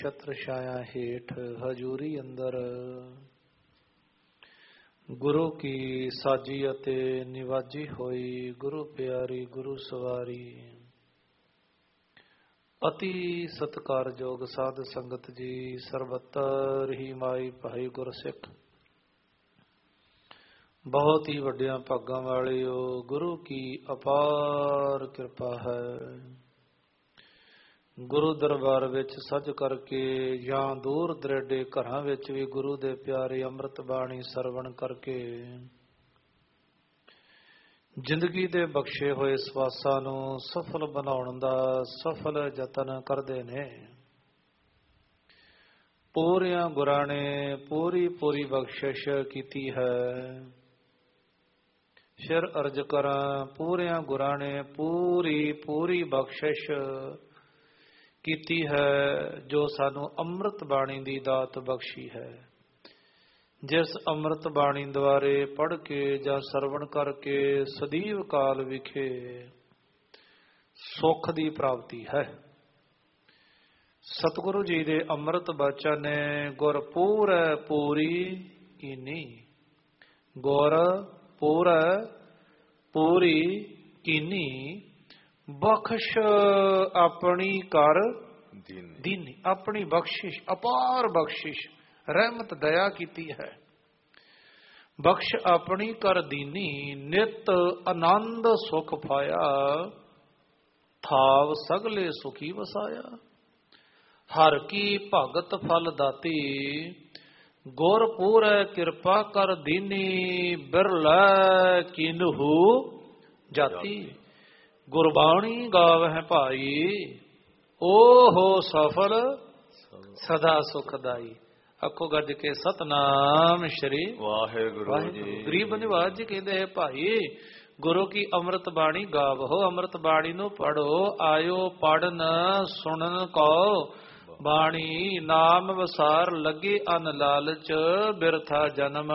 ਛਤਰ ਛਾਇਆ ਹੇਠ ਹਜੂਰੀ ਅੰਦਰ ਗੁਰੂ ਕੀ ਸਾਜੀ ਅਤੇ ਨਿਵਾਜੀ ਹੋਈ, ਗੁਰੂ ਪਿਆਰੀ ਗੁਰੂ ਸਵਾਰੀ। ਅਤੀ ਸਤਿਕਾਰਯੋਗ ਸਾਧ ਸੰਗਤ ਜੀ, ਸਰਬੱਤਰ ਹੀ ਮਾਈ ਭਾਈ ਗੁਰਸਿੱਖ, ਬਹੁਤ ਹੀ ਵੱਡਿਆਂ ਭਾਗਾਂ ਵਾਲਿਓ, ਗੁਰੂ ਕੀ ਅਪਾਰ ਕਿਰਪਾ ਹੈ। ਗੁਰੂ ਦਰਬਾਰ ਵਿੱਚ ਸੱਜ ਕਰਕੇ ਜਾਂ ਦੂਰ ਦਰੇਡੇ ਘਰਾਂ ਵਿੱਚ ਵੀ ਗੁਰੂ ਦੇ ਪਿਆਰੇ ਅੰਮ੍ਰਿਤ ਬਾਣੀ ਸਰਵਣ ਕਰਕੇ ਜ਼ਿੰਦਗੀ ਦੇ ਬਖਸ਼ੇ ਹੋਏ ਸਵਾਸਾਂ ਨੂੰ ਸਫਲ ਬਣਾਉਣ ਦਾ ਸਫਲ ਯਤਨ ਕਰਦੇ ਨੇ। ਪੂਰਿਆਂ ਗੁਰਾਂ ਨੇ ਪੂਰੀ ਬਖਸ਼ਿਸ਼ ਕੀਤੀ ਹੈ। ਸਿਰ ਅਰਜ ਕਰਾਂ, ਪੂਰਿਆਂ ਗੁਰਾਂ ਨੇ ਪੂਰੀ ਬਖਸ਼ਿਸ਼ ਕੀਤੀ ਹੈ, ਜੋ ਸਾਨੂੰ ਅੰਮ੍ਰਿਤ ਬਾਣੀ ਦੀ ਦਾਤ ਬਖਸ਼ੀ ਹੈ। ਜਿਸ ਅੰਮ੍ਰਿਤ ਬਾਣੀ ਦੁਆਰੇ ਪੜ੍ਹ ਕੇ ਜਾਂ ਸਰਵਣ ਕਰਕੇ ਸਦੀਵ ਕਾਲ ਵਿਖੇ ਸੁੱਖ ਦੀ ਪ੍ਰਾਪਤੀ ਹੈ। ਸਤਿਗੁਰੂ ਜੀ ਦੇ ਅੰਮ੍ਰਿਤ ਬਚਨ ਨੇ ਗੁਰ ਪੂਰੈ ਪੂਰੀ ਕੀਨੀ, ਗੁਰ ਪੂਰੈ ਪੂਰੀ ਕੀਨੀ, ਬਖਸ਼ ਆਪਣੀ ਕਰ ਦੀਨੀ। ਆਪਣੀ ਬਖਸ਼ਿਸ਼, ਅਪਾਰ ਬਖਸ਼ਿਸ਼, ਰਹਿਮਤ ਦਇਆ ਕੀਤੀ ਹੈ। ਬਖਸ਼ ਆਪਣੀ ਕਰ ਦੀਨੀ, ਨਿਤ ਆਨੰਦ ਸੁਖ ਪਾਇਆ, ਥਾਵ ਸਗਲੇ ਸੁਖੀ ਵਸਾਇਆ। ਹਰ ਕੀ ਭਗਤ ਫਲ ਦਾਤੀ, ਗੁਰ ਪੂਰੈ ਕਿਰਪਾ ਕਰ ਦੀਨੀ, ਬਿਰਲੈ ਕੀਨਹੂ ਜਾਤੀ। ਗੁਰਬਾਣੀ ਗਾਵਹਿ ਭਾਈ, ਓਹੋ ਸਫਲ ਸਦਾ ਸੁਖਦਾਈ। ਅੱਖੋਂ ਗੱਜ ਕੇ ਸਤਨਾਮ ਸ਼੍ਰੀ ਵਾਹਿਗੁਰੂ ਜੀ। ਗਰੀਬ ਨਿਵਾਜ ਜੀ ਕਹਿੰਦੇ ਹੈ, ਭਾਈ ਗੁਰੂ ਕੀ ਅੰਮ੍ਰਿਤ ਬਾਣੀ ਗਾਵੋ, ਅੰਮ੍ਰਿਤ ਬਾਣੀ ਨੂੰ ਪੜੋ, ਆਇਓ ਪੜਨ ਸੁਣਨ ਕੋ ਬਾਣੀ। ਨਾਮ ਵਸਾਰ ਲੱਗੇ ਅਨ ਲਾਲਚ, ਬਿਰਥਾ ਜਨਮ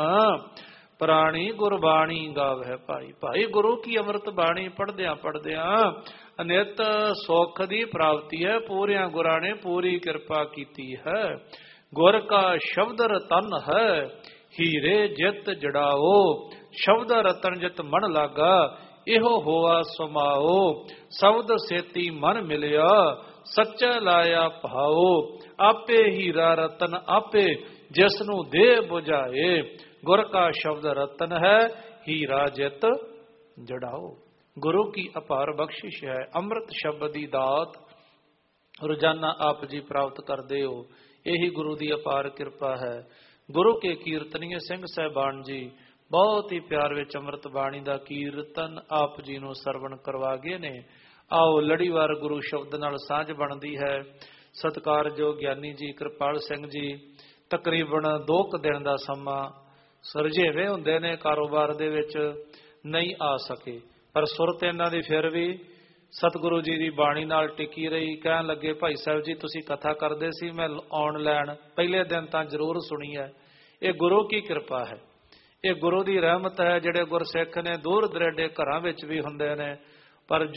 ਪ੍ਰਾਣੀ। ਗੁਰਬਾਣੀ ਗਾਵੈ ਭਾਈ, ਭਾਈ ਗੁਰੂ ਕੀ ਅੰਮ੍ਰਿਤ ਬਾਣੀ ਪੜਦਿਆਂ ਅਨਿਤ ਸੁੱਖ ਦੀ ਪ੍ਰਾਪਤੀ ਹੈ। ਪੂਰਿਆਂ ਗੁਰਾਂ ਨੇ ਪੂਰੀ ਕਿਰਪਾ ਕੀਤੀ ਹੈ। ਗੁਰ ਕਾ ਸ਼ਬਦ ਰਤਨ ਹੈ, ਹੀਰੇ ਜਿਤ ਜੜਾਓ। ਸ਼ਬਦ ਰਤਨ ਜਿਤ ਮਨ ਲਾਗਾ, ਇਹੋ ਹੋਆ ਸਮਾਓ। ਸ਼ਬਦ ਸੇਤੀ ਮਨ ਮਿਲਿਆ, ਸੱਚਾ ਲਾਇਆ ਭਾਓ। ਆਪੇ ਹੀਰਾ ਰਤਨ ਆਪੇ, ਜਿਸ ਨੂੰ ਦੇ ਬੁਝਾਏ। ਗੁਰ ਕਾ ਸ਼ਬਦ ਰਤਨ ਹੈ, ਹੀਰਾ ਜਿਤ ਜੜਾਓ। ਗੁਰੂ ਕੀ ਅਪਾਰ ਬਖਸ਼ਿਸ਼ ਹੈ। ਅੰਮ੍ਰਿਤ ਸ਼ਬਦ ਦੀ ਦਾਤ ਰੋਜ਼ਾਨਾ ਆਪ ਜੀ ਪ੍ਰਾਪਤ ਕਰਦੇ ਹੋ, ਇਹੀ ਗੁਰੂ ਦੀ ਅਪਾਰ ਕਿਰਪਾ ਹੈ। ਗੁਰੂ ਕੇ ਕੀਰਤਨੀਏ ਸਿੰਘ ਸਾਹਿਬਾਨ ਜੀ ਬਹੁਤ ਹੀ ਪਿਆਰ ਵਿੱਚ ਅੰਮ੍ਰਿਤ ਬਾਣੀ ਦਾ ਕੀਰਤਨ ਆਪ ਜੀ ਨੂੰ ਸਰਵਣ ਕਰਵਾ ਗਏ ਨੇ। ਆਓ ਲੜੀਵਾਰ ਗੁਰੂ ਸ਼ਬਦ ਨਾਲ ਸਾਂਝ ਬਣਦੀ ਹੈ। ਸਤਿਕਾਰਯੋਗ ਗਿਆਨੀ ਜੀ ਕਿਰਪਾਲ ਸਿੰਘ ਜੀ ਤਕਰੀਬਨ 2 ਦਿਨ ਦਾ ਸਮਾਂ ਸਰਜੇਵੇਂ ਹੁੰਦੇ ਨੇ, ਕਾਰੋਬਾਰ ਦੇ ਵਿੱਚ ਨਹੀਂ ਆ ਸਕੇ, ਪਰ ਸੁਰਤ ਇਹਨਾਂ ਦੀ ਫਿਰ ਵੀ ਸਤਿਗੁਰੂ ਜੀ ਦੀ ਬਾਣੀ ਨਾਲ ਟਿਕੀ ਰਹੀ। ਕਹਿਣ ਲੱਗੇ, ਭਾਈ ਸਾਹਿਬ ਜੀ ਤੁਸੀਂ ਕਥਾ ਕਰਦੇ ਸੀ, ਮੈਂ ਆਉਣ ਲੈਣ ਪਹਿਲੇ ਦਿਨ ਤਾਂ ਜ਼ਰੂਰ ਸੁਣੀ ਹੈ। ਇਹ ਗੁਰੂ ਕੀ ਕਿਰਪਾ ਹੈ, ਇਹ ਗੁਰੂ ਦੀ ਰਹਿਮਤ ਹੈ। ਜਿਹੜੇ ਗੁਰਸਿੱਖ ਨੇ ਦੂਰ ਦਰੇਡੇ ਘਰਾਂ ਵਿੱਚ ਵੀ ਹੁੰਦੇ ਨੇ, ਪਰ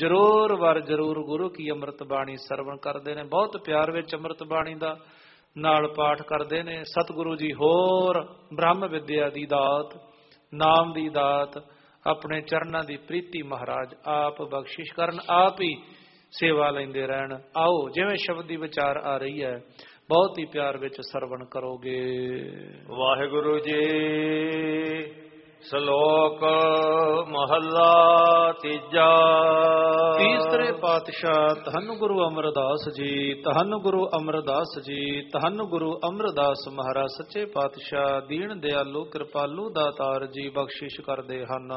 ਜ਼ਰੂਰ ਗੁਰੂ ਕੀ ਅੰਮ੍ਰਿਤ ਬਾਣੀ ਸਰਵਣ ਕਰਦੇ ਨੇ। ਬਹੁਤ ਪਿਆਰ ਵਿੱਚ ਅੰਮ੍ਰਿਤ ਬਾਣੀ ਦਾ ਨਾਲ ਪਾਠ ਕਰਦੇ ਨੇ। ਸਤਿਗੁਰੂ ਜੀ ਹੋਰ ਬ੍ਰਹਮ ਵਿਦਿਆ ਦੀ ਦਾਤ, ਨਾਮ ਦੀ ਦਾਤ, ਆਪਣੇ ਚਰਨਾਂ ਦੀ ਪ੍ਰੀਤੀ ਮਹਾਰਾਜ ਆਪ ਬਖਸ਼ਿਸ਼ ਕਰਨ, ਆਪ ਹੀ ਸੇਵਾ ਲੈਂਦੇ ਰਹਿਣ। ਆਓ ਜਿਵੇਂ ਸ਼ਬਦ ਦੀ ਵਿਚਾਰ ਆ ਰਹੀ ਹੈ, ਬਹੁਤ ਹੀ ਪਿਆਰ ਵਿੱਚ ਸਰਵਣ ਕਰੋਗੇ। ਵਾਹਿਗੁਰੂ ਜੀ। ਸ਼ਲੋਕ ਮਹੱਲਾ ਤੀਜਾ। ਤੀਸਰੇ ਪਾਤਸ਼ਾਹ ਧੰਨ ਗੁਰੂ ਅਮਰਦਾਸ ਜੀ, ਧੰਨ ਗੁਰੂ ਅਮਰਦਾਸ ਜੀ, ਧੰਨ ਗੁਰੂ ਅਮਰਦਾਸ ਮਹਾਰਾਜ ਸੱਚੇ ਪਾਤਸ਼ਾਹ ਦੀਨ ਦਿਆਲੂ ਕਿਰਪਾਲੂ ਦਾਤਾਰ ਜੀ ਬਖਸ਼ਿਸ਼ ਕਰਦੇ ਹਨ।